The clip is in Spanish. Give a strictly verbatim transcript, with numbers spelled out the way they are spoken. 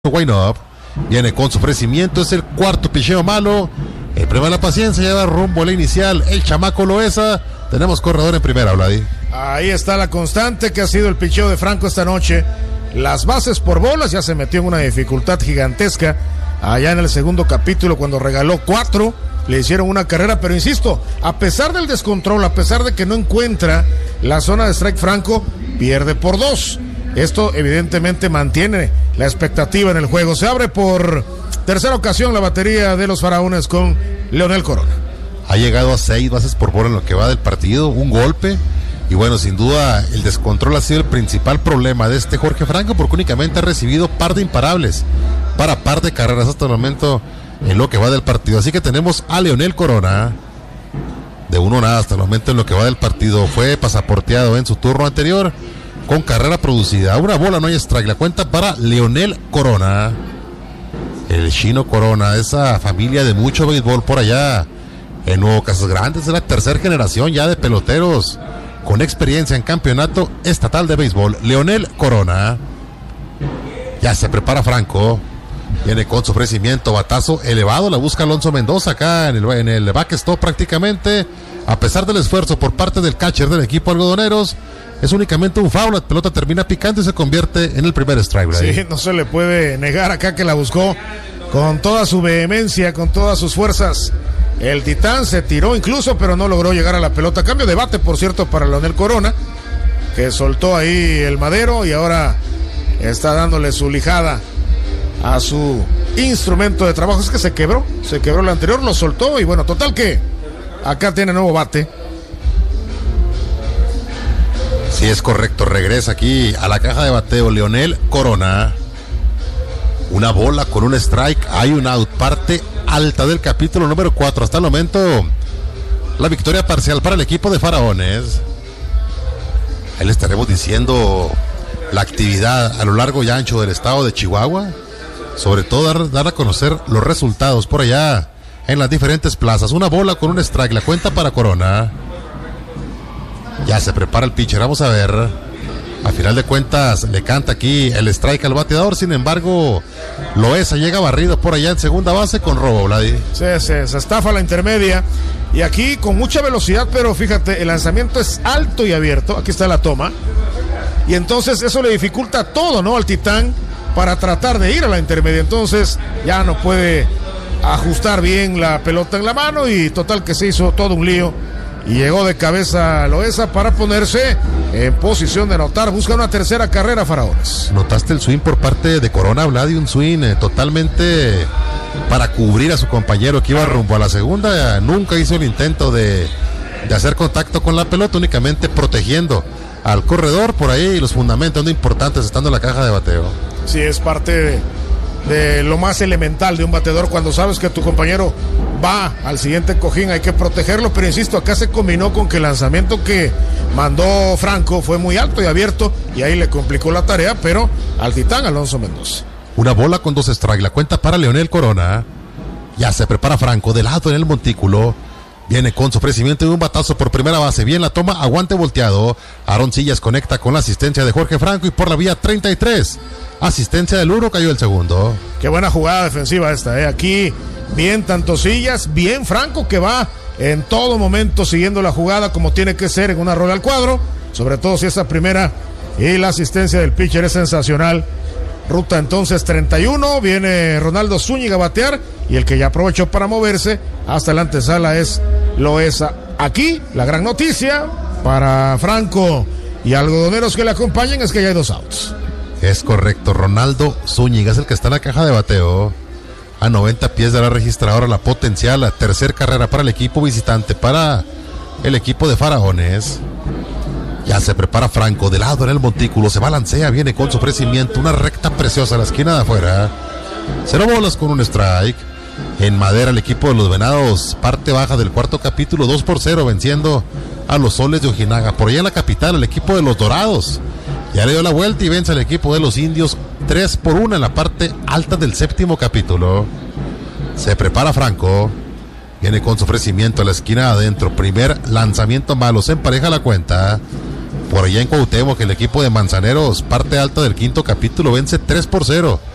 Wine Up viene con su ofrecimiento, es el cuarto picheo malo. El premio de la paciencia lleva rumbo a la inicial. El chamaco Loaiza. Tenemos corredor en primera, Vladi. Ahí está la constante que ha sido el picheo de Franco esta noche. Las bases por bolas, ya se metió en una dificultad gigantesca allá en el segundo capítulo cuando regaló cuatro. Le hicieron una carrera, pero insisto, a pesar del descontrol, a pesar de que no encuentra la zona de strike Franco, pierde por dos. Esto evidentemente mantiene la expectativa en el juego. Se abre por tercera ocasión la batería de los Faraones con Leonel Corona. Ha llegado a seis bases por bola en lo que va del partido, un golpe. Y bueno, sin duda el descontrol ha sido el principal problema de este Jorge Franco, porque únicamente ha recibido par de imparables para par de carreras hasta el momento en lo que va del partido. Así que tenemos a Leonel Corona de uno nada hasta el momento en lo que va del partido. Fue pasaporteado en su turno anterior con carrera producida. Una bola, no hay strike. La cuenta para Leonel Corona, el chino Corona, esa familia de mucho béisbol por allá en Nuevo Casas Grandes. Es la tercera generación ya de peloteros con experiencia en campeonato estatal de béisbol. Leonel Corona. Ya se prepara Franco. Viene con su ofrecimiento, batazo elevado, la busca Alonso Mendoza acá en el, en el backstop prácticamente. A pesar del esfuerzo por parte del catcher del equipo algodoneros, es únicamente un foul, la pelota termina picando y se convierte en el primer strike. Sí, ahí no se le puede negar acá que la buscó con toda su vehemencia, con todas sus fuerzas. El Titán se tiró incluso, pero no logró llegar a la pelota. Cambio de bate, por cierto, para Leonel Corona, que soltó ahí el madero y ahora está dándole su lijada a su instrumento de trabajo. Es que se quebró, se quebró el anterior, lo soltó y bueno, total que acá tiene nuevo bate. Sí, es correcto, regresa aquí a la caja de bateo Leonel Corona. Una bola con un strike, hay un out, parte alta del capítulo número cuatro. Hasta el momento, la victoria parcial para el equipo de Faraones. Ahí le estaremos diciendo la actividad a lo largo y ancho del estado de Chihuahua. Sobre todo dar, dar a conocer los resultados por allá en las diferentes plazas. Una bola con un strike, la cuenta para Corona. Ya se prepara el pitcher, vamos a ver. A final de cuentas le canta aquí el strike al bateador. Sin embargo, Loaiza llega barrido por allá en segunda base con robo, Vladi. Sí, sí, se estafa la intermedia. Y aquí con mucha velocidad, pero fíjate, el lanzamiento es alto y abierto. Aquí está la toma. Y entonces eso le dificulta todo, ¿no? Al Titán para tratar de ir a la intermedia. Entonces ya no puede ajustar bien la pelota en la mano y total que se hizo todo un lío. Y llegó de cabeza Loaiza para ponerse en posición de anotar. Busca una tercera carrera Faraones. ¿Notaste el swing por parte de Corona, Vladi? Un swing eh, totalmente para cubrir a su compañero que iba rumbo a la segunda. Nunca hizo el intento de, de hacer contacto con la pelota, únicamente protegiendo al corredor por ahí. Y los fundamentos no importantes estando en la caja de bateo. Sí, es parte de, de lo más elemental de un bateador. Cuando sabes que tu compañero va al siguiente cojín, hay que protegerlo, pero insisto, acá se combinó con que el lanzamiento que mandó Franco fue muy alto y abierto y ahí le complicó la tarea, pero al Titán Alonso Mendoza. Una bola con dos strikes, la cuenta para Leonel Corona. Ya se prepara Franco de lado en el montículo. Viene con su ofrecimiento de un batazo por primera base. Bien la toma, aguante volteado. Aaron Sillas conecta con la asistencia de Jorge Franco y por la vía treinta y tres. Asistencia del uno, cayó el segundo. Qué buena jugada defensiva esta, ¿eh? Aquí bien tanto Sillas, bien Franco que va en todo momento siguiendo la jugada como tiene que ser en una rola al cuadro. Sobre todo si esa primera y la asistencia del pitcher es sensacional. Ruta entonces treinta y uno, viene Ronaldo Zúñiga a batear y el que ya aprovechó para moverse hasta la antesala es Loaiza. Aquí la gran noticia para Franco y algodoneros que le acompañen es que ya hay dos outs. Es correcto, Ronaldo Zúñiga es el que está en la caja de bateo. A noventa pies de la registradora, la potencial, la tercera carrera para el equipo visitante, para el equipo de Faraones. Ya se prepara Franco de lado en el montículo, se balancea, viene con su ofrecimiento, una recta preciosa a la esquina de afuera. Cero bolas con un strike. En madera el equipo de los Venados, parte baja del cuarto capítulo, dos por cero, venciendo a los Soles de Ojinaga. Por allá en la capital, el equipo de los Dorados ya le dio la vuelta y vence al equipo de los Indios tres por uno en la parte alta del séptimo capítulo. Se prepara Franco, viene con su ofrecimiento a la esquina adentro, primer lanzamiento malo, se empareja la cuenta. Por allá en Cuauhtémoc, el equipo de Manzaneros, parte alta del quinto capítulo, vence tres por cero